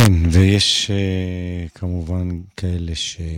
כן, ויש כמובן כאלה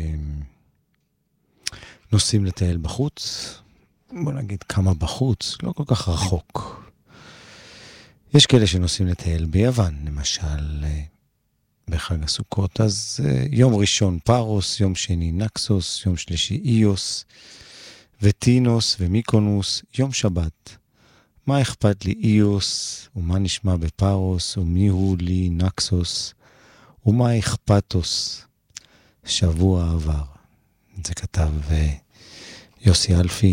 שנוסעים לטייל בחוץ, בוא נגיד כמה בחוץ, לא כל כך רחוק. יש כאלה שנוסעים לטייל ביוון, למשל בחג הסוכות, אז יום ראשון פארוס, יום שני נקסוס, יום שלישי איוס, וטינוס ומיקונוס, יום שבת. מה אכפת לי איוס, ומה נשמע בפארוס, ומי הוא לי נקסוס, ומה אכפתוס, שבוע עבר. זה כתב יוסי אלפי.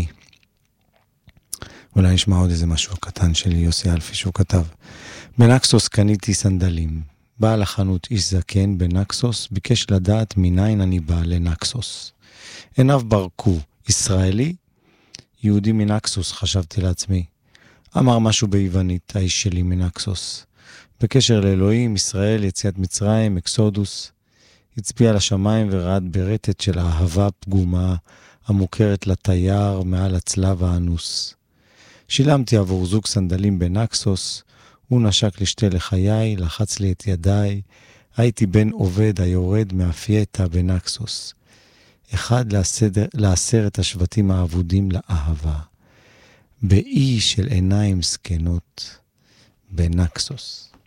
אולי נשמע עוד איזה משהו קטן של יוסי אלפי שהוא כתב. בנקסוס קניתי סנדלים. בעל החנות איש זקן בנקסוס ביקש לדעת מניין אני בא לנקסוס. עיניו ברקו, ישראלי? יהודי מנקסוס, חשבתי לעצמי. אמר משהו ביוונית, האיש שלי מנקסוס. בקשר לאלוהים, ישראל, יציאת מצרים, אקסודוס. הצביע לשמיים ורעד ברטט של אהבה פגומה המוכרת לתייר מעל הצלב האנוס. שילמתי עבור זוג סנדלים בנקסוס, הוא נשק לשתי לחיי, לחץ לי את ידיי, הייתי בן עובד היורד מאפייטה בנקסוס. אחד לעשרת השבטים האבודים לאהבה, באי של עיניים סקנות בנקסוס.